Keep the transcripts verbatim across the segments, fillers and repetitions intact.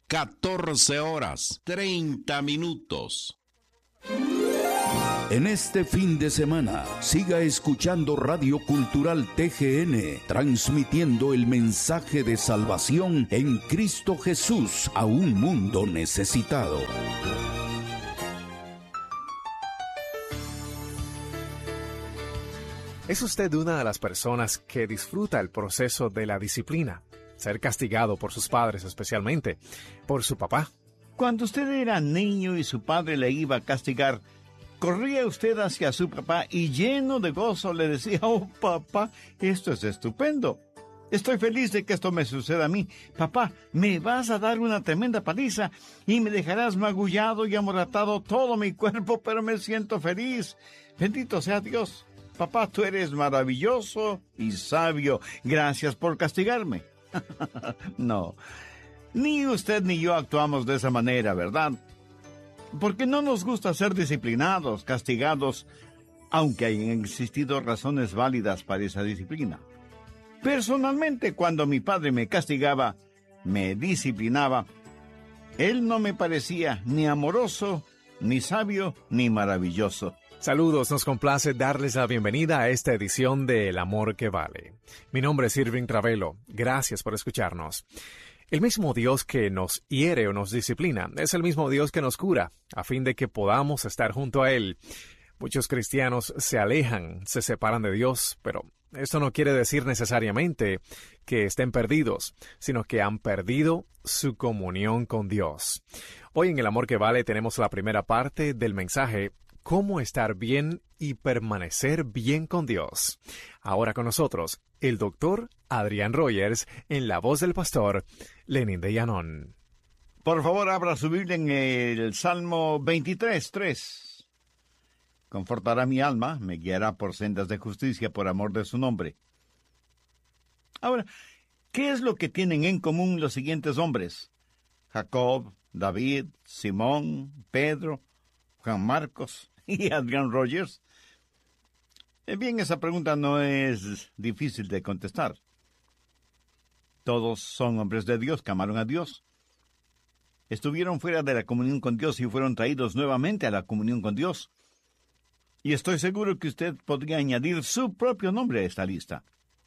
catorce horas, treinta minutos. En este fin de semana, siga escuchando Radio Cultural T G N, transmitiendo el mensaje de salvación en Cristo Jesús a un mundo necesitado. ¿Es usted una de las personas que disfruta el proceso de la disciplina? Ser castigado por sus padres, especialmente por su papá. Cuando usted era niño y su padre le iba a castigar, corría usted hacia su papá y lleno de gozo le decía: «Oh, papá, esto es estupendo. Estoy feliz de que esto me suceda a mí. Papá, me vas a dar una tremenda paliza y me dejarás magullado y amoratado todo mi cuerpo, pero me siento feliz. Bendito sea Dios. Papá, tú eres maravilloso y sabio. Gracias por castigarme». No, ni usted ni yo actuamos de esa manera, ¿verdad? Porque no nos gusta ser disciplinados, castigados, aunque hayan existido razones válidas para esa disciplina. Personalmente, cuando mi padre me castigaba, me disciplinaba, él no me parecía ni amoroso, ni sabio, ni maravilloso. Saludos, nos complace darles la bienvenida a esta edición de El Amor que Vale. Mi nombre es Irving Travelo, gracias por escucharnos. El mismo Dios que nos hiere o nos disciplina es el mismo Dios que nos cura, a fin de que podamos estar junto a Él. Muchos cristianos se alejan, se separan de Dios, pero esto no quiere decir necesariamente que estén perdidos, sino que han perdido su comunión con Dios. Hoy en El Amor que Vale tenemos la primera parte del mensaje: ¿Cómo estar bien y permanecer bien con Dios? Ahora con nosotros, el doctor Adrián Rogers, en la voz del pastor Lenín de Llanón. Por favor, abra su Biblia en el Salmo veintitrés, tres. Confortará mi alma, me guiará por sendas de justicia por amor de su nombre. Ahora, ¿qué es lo que tienen en común los siguientes hombres? Jacob, David, Simón, Pedro, Juan Marcos y Adrián Rogers. Bien, esa pregunta no es difícil de contestar. Todos son hombres de Dios que amaron a Dios. Estuvieron fuera de la comunión con Dios y fueron traídos nuevamente a la comunión con Dios. Y estoy seguro que usted podría añadir su propio nombre a esta lista.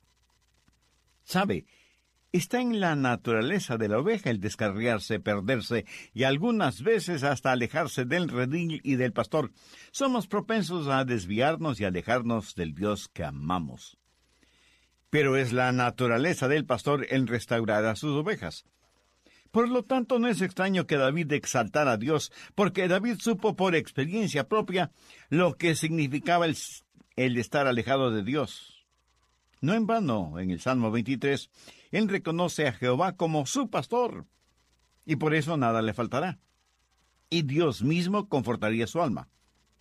¿Sabe? Está en la naturaleza de la oveja el descarriarse, perderse y algunas veces hasta alejarse del redil y del pastor. Somos propensos a desviarnos y alejarnos del Dios que amamos. Pero es la naturaleza del pastor el restaurar a sus ovejas. Por lo tanto, no es extraño que David exaltara a Dios, porque David supo por experiencia propia lo que significaba el, el estar alejado de Dios. No en vano, en el Salmo veintitrés, él reconoce a Jehová como su pastor, y por eso nada le faltará. Y Dios mismo confortaría su alma.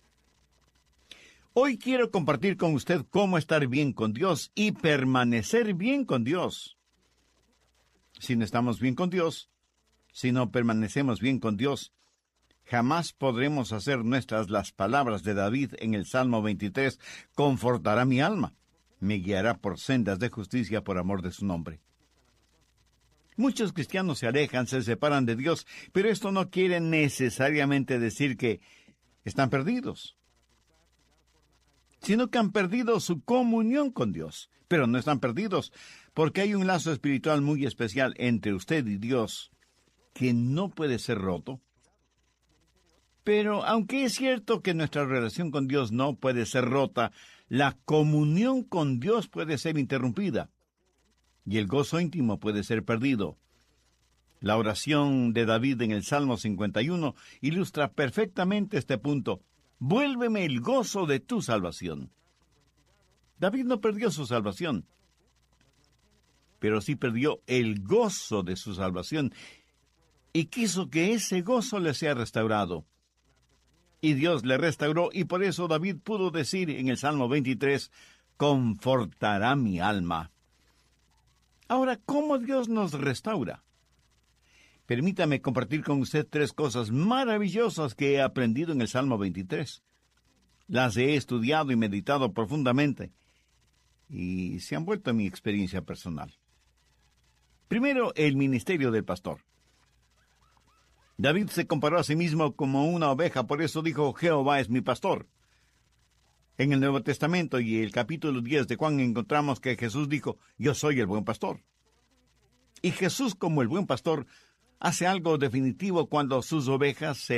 Hoy quiero compartir con usted cómo estar bien con Dios y permanecer bien con Dios. Si no estamos bien con Dios, si no permanecemos bien con Dios, jamás podremos hacer nuestras las palabras de David en el Salmo veintitrés, confortará mi alma. Me guiará por sendas de justicia por amor de su nombre. Muchos cristianos se alejan, se separan de Dios, pero esto no quiere necesariamente decir que están perdidos, sino que han perdido su comunión con Dios. Pero no están perdidos, porque hay un lazo espiritual muy especial entre usted y Dios que no puede ser roto. Pero aunque es cierto que nuestra relación con Dios no puede ser rota, la comunión con Dios puede ser interrumpida y el gozo íntimo puede ser perdido. La oración de David en el Salmo cincuenta y uno ilustra perfectamente este punto. Vuélveme el gozo de tu salvación. David no perdió su salvación, pero sí perdió el gozo de su salvación y quiso que ese gozo le sea restaurado. Y Dios le restauró, y por eso David pudo decir en el Salmo veintitrés, confortará mi alma. Ahora, ¿cómo Dios nos restaura? Permítame compartir con usted tres cosas maravillosas que he aprendido en el Salmo veintitrés. Las he estudiado y meditado profundamente, y se han vuelto en mi experiencia personal. Primero, el ministerio del pastor. David se comparó a sí mismo como una oveja, por eso dijo, Jehová es mi pastor. En el Nuevo Testamento y el capítulo diez de Juan encontramos que Jesús dijo, yo soy el buen pastor. Y Jesús, como el buen pastor, hace algo definitivo cuando sus ovejas se